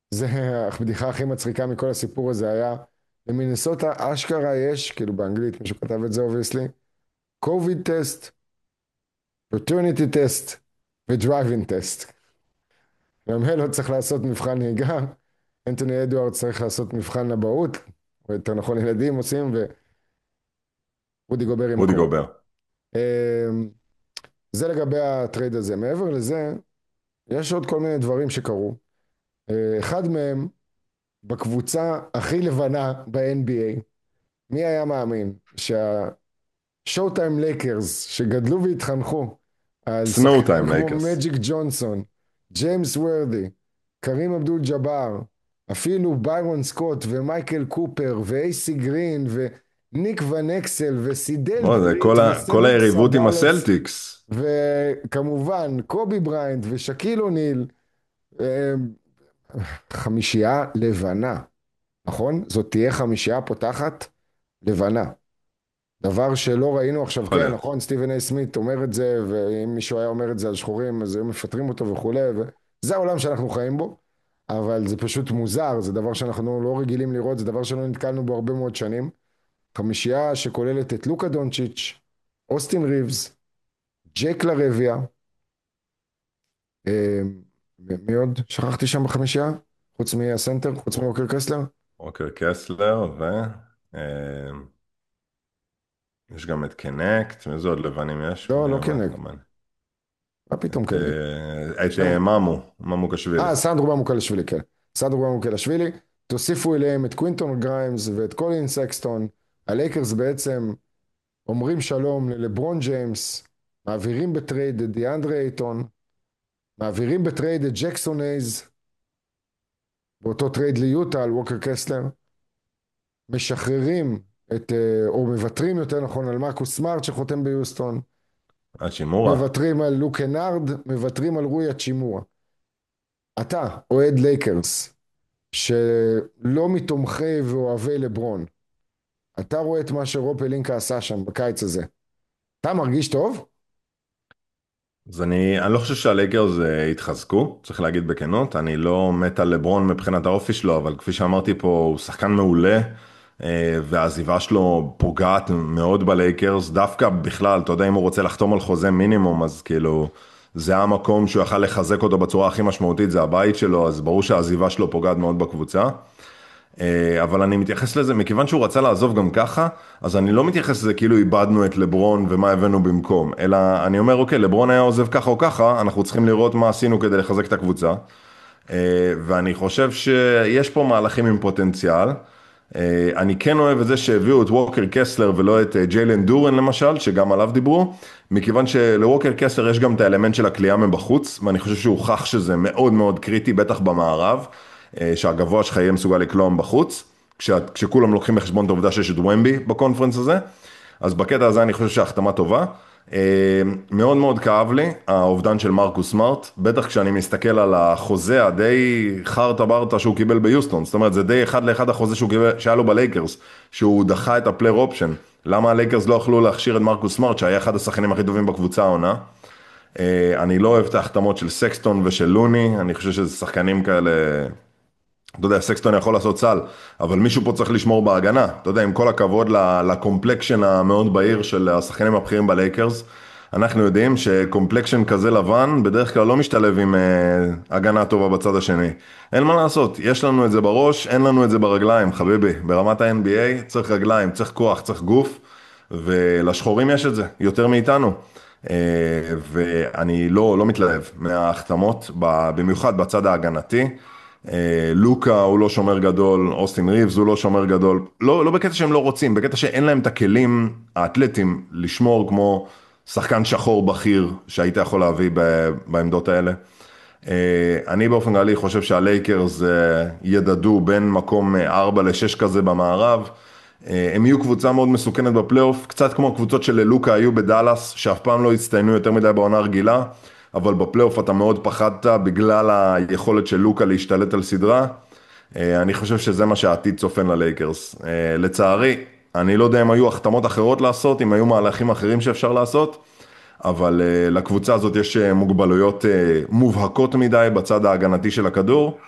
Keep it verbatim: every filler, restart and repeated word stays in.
זה הבדיחה הכי מצחיקה מכל הסיפור הזה היה, במינסוטה אשכרה יש, כאילו באנגלית מישהו כתב את זה אובייסלי, קוביד טסט, פטרניטי טסט ודרייבינג טסט. גם לא צריך לעשות מבחן נהיגה, אנטוני אדוארד צריך לעשות מבחן אבהות, או יותר נכון ילדים עושים, ורודי גובר עם רודי הקורונה. גובר. אמ, זה לגבי הטרייד הזה. מעבר לזה, יש עוד כל מיני דברים שקרו. אה, אחד מהם, בקבוצה הכי לבנה ב-אן בי איי, מי היה מאמין שהשואו טיים לייקרס, שגדלו והתחנכו על סנואו שחקנים טיים כמו לייקרס. מג'יק ג'ונסון, ג'יימס ורדי, קרים אבדול ג'אבר, אפילו ביירון סקוט ומייקל קופר ואייסי גרין וניק ון אקסל וסידל לא, זה בריט כל, ה, כל וסלוט היריבות עם סבלוס, הסלטיקס. וכמובן קובי בריינט ושקיל אוניל, אה, חמישייה לבנה, נכון? זאת תהיה חמישייה פותחת לבנה. דבר שלא ראינו עכשיו, יכול כן, להיות. נכון, סטיבן איי סמית אומר את זה, ואם מישהו היה אומר את זה על שחורים, אז היו מפטרים אותו וכולי, וזה העולם שאנחנו חיים בו, אבל זה פשוט מוזר, זה דבר שאנחנו לא רגילים לראות, זה דבר שלא נתקלנו בו הרבה מאוד שנים. חמישייה שכוללת את לוקה דונצ'יץ', אוסטין ריבס, ג'ק לרביה, אה, מי עוד? שכחתי שם בחמישייה? חוץ מהסנטר, חוץ מווקר קסלר? אוקר קסלר, ו... אה, יש גם את קנקט, איזה עוד לבנים יש? לא, מי לא מה? קנק. גם אני. מה פתאום את, קנק? אה, את שניהם. אה, ממו, ממו קשווילי. אה, סנדרו במוקלשווילי, כן. סנדרו במוקלשווילי. תוסיפו אליהם את קווינטון גריימס ואת קולין סקסטון. הלייקרס בעצם אומרים שלום ללברון ג'יימס, מעבירים בטרייד את דיאנדרה אייטון, מעבירים בטרייד את ג'קסון אייז, באותו טרייד ליוטה על ווקר קסלר, משחררים את, אה, או מוותרים יותר נכון על מרקוס סמארט שחותם ביוסטון, השימורה. מוותרים על לוק הנארד, מוותרים על רוי הצ'ימורה. אתה, אוהד לייקרס, שלא מתומכי ואוהבי לברון, אתה רואה את מה שרופ פלינקה עשה שם בקיץ הזה, אתה מרגיש טוב? אז אני, אני לא חושב שהלייקרס אה, התחזקו, צריך להגיד בכנות, אני לא מת על לברון מבחינת האופי שלו, אבל כפי שאמרתי פה, הוא שחקן מעולה, אה, והעזיבה שלו פוגעת מאוד בלייקרס, דווקא בכלל, אתה יודע, אם הוא רוצה לחתום על חוזה מינימום, אז כאילו, זה המקום שהוא יכל לחזק אותו בצורה הכי משמעותית, זה הבית שלו, אז ברור שהעזיבה שלו פוגעת מאוד בקבוצה. אה, אבל אני מתייחס לזה, מכיוון שהוא רצה לעזוב גם ככה, אז אני לא מתייחס לזה כאילו איבדנו את לברון ומה הבאנו במקום, אלא אני אומר, אוקיי, לברון היה עוזב ככה או ככה, אנחנו צריכים לראות מה עשינו כדי לחזק את הקבוצה. אה, ואני חושב שיש פה מהלכים עם פוטנציאל. אה, אני כן אוהב את זה שהביאו את ווקר קסלר ולא את אה, ג'יילן דורן למשל, שגם עליו דיברו, מכיוון שלווקר קסלר יש גם את האלמנט של הקליעה מבחוץ, ואני חושב שהוא הוכח שזה מאוד מאוד קריטי, בטח במערב, אה, שהגבוה שלך יהיה מסוגל לקלוע מבחוץ, כשה, כשכולם לוקחים בחשבון את העובדה שיש את ומבי בקונפרנס הזה, אז בקטע הזה אני חושב שההחתמה טובה. אה, מאוד מאוד כאב לי האובדן של מרקוס סמארט, בטח כשאני מסתכל על החוזה הדי חרטה ברטה שהוא קיבל ביוסטון, זאת אומרת זה די אחד לאחד החוזה שהוא קיבל, שהיה לו בלייקרס, שהוא דחה את הפלייר אופשן. למה הלייקרס לא יכלו להכשיר את מרקוס סמארט שהיה אחד השחקנים הכי טובים בקבוצה העונה? אה, אני לא אוהב את ההחתמות של סקסטון ושל לוני, אני חושב שזה שחקנים כאלה, אתה יודע, סקסטון יכול לעשות סל, אבל מישהו פה צריך לשמור בהגנה. אתה יודע, עם כל הכבוד לקומפלקשן המאוד בהיר של השחקנים הבכירים בלייקרס, אנחנו יודעים שקומפלקשן כזה לבן בדרך כלל לא משתלב עם אה, הגנה טובה בצד השני. אין מה לעשות, יש לנו את זה בראש, אין לנו את זה ברגליים, חביבי. ברמת ה-אן בי איי צריך רגליים, צריך כוח, צריך גוף, ולשחורים יש את זה, יותר מאיתנו. אה, ואני לא, לא מתלהב מההחתמות, במיוחד בצד ההגנתי. אה, לוקה הוא לא שומר גדול, אוסטין ריבס הוא לא שומר גדול, לא, לא בקטע שהם לא רוצים, בקטע שאין להם את הכלים האתלטיים לשמור כמו שחקן שחור בכיר שהיית יכול להביא ב- בעמדות האלה. אה, אני באופן כללי חושב שהלייקרס אה, ידדו בין מקום ארבע לשש כזה במערב, אה, הם יהיו קבוצה מאוד מסוכנת בפלייאוף, קצת כמו הקבוצות של לוקה היו בדאלאס, שאף פעם לא הצטיינו יותר מדי בעונה רגילה, אבל בפלייאוף אתה מאוד פחדת בגלל היכולת של לוקה להשתלט על סדרה. אה, אני חושב שזה מה שהעתיד צופן ללייקרס. אה, לצערי, אני לא יודע אם היו החתמות אחרות לעשות, אם היו מהלכים אחרים שאפשר לעשות, אבל אה, לקבוצה הזאת יש אה, מוגבלויות אה, מובהקות מדי בצד ההגנתי של הכדור,